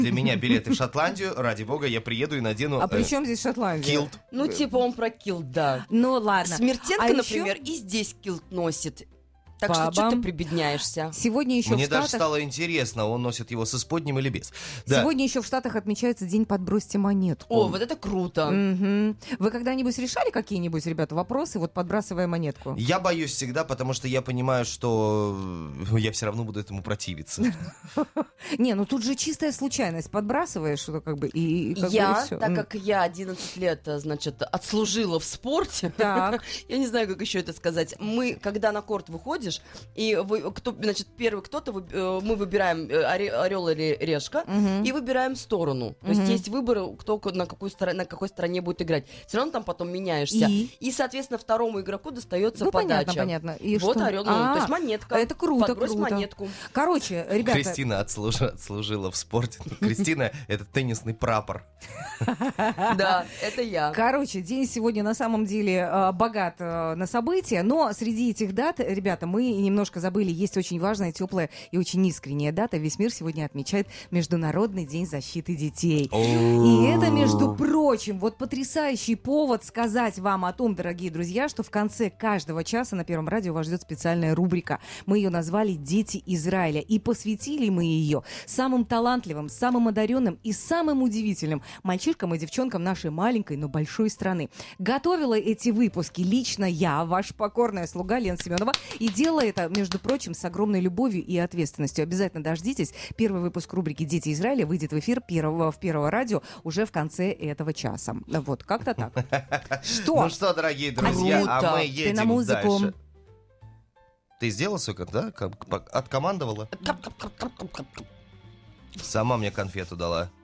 для меня билеты в Шотландию. Ради бога, я приеду и надену А при чем здесь Шотландия? килт. Ну, типа он про килт, да. Ну, ладно. Смертенко, А например, и здесь килт носит. Так что Бабам. ты прибедняешься? Сегодня еще Мне в даже Штатах... стало интересно, он носит его с исподним или без. Да. Сегодня еще в Штатах отмечается день «Подбросьте монетку». О, вот это круто. Мгм. Вы когда-нибудь решали какие-нибудь, ребята, вопросы, вот подбрасывая монетку? Я боюсь всегда, потому что я понимаю, что я все равно буду этому противиться. Не, ну тут же чистая случайность. Подбрасываешь, что как бы, и как бы, Я, и всё. так как я 11 лет, значит, отслужила в спорте, Так. я не знаю, как еще это сказать. Мы, когда на корт выходишь, и кто, значит, первый кто-то, мы выбираем орел или решка, Мгм. и выбираем сторону. То есть Мгм. есть выбор, кто на какой стороне будет играть. Все равно там потом меняешься. И? Соответственно, второму игроку достается Ну, подача. понятно, понятно. И Вот что? орел, то есть монетка. это круто, Подбрось круто. монетку. Короче, ребята, Кристина отслужила в спорте. Кристина — это теннисный прапор. Да, это я. короче, день сегодня на самом деле богат на события, но среди этих дат, ребята, мы немножко забыли, есть очень важная, теплая и очень искренняя дата. Весь мир сегодня отмечает Международный день защиты детей. И это, между прочим, вот потрясающий повод сказать вам о том, дорогие друзья, что в конце каждого часа на Первом радио вас ждет специальная рубрика. Мы ее назвали «Дети Израиля». И посвятили мы ее самым талантливым, самым одаренным и самым удивительным мальчишкам и девчонкам нашей маленькой, но большой страны. Готовила эти выпуски лично я, ваша покорная слуга Лена Семенова, и делала это, между прочим, с огромной любовью и ответственностью. Обязательно дождитесь. Первый выпуск рубрики «Дети Израиля» выйдет в эфир в Первого радио уже в конце этого часа. Вот, как-то так. Что? Ну что, дорогие друзья, Круто. а мы Ты едем на музыку. дальше. Ты сделала все, да? Откомандовала? Сама мне конфету дала.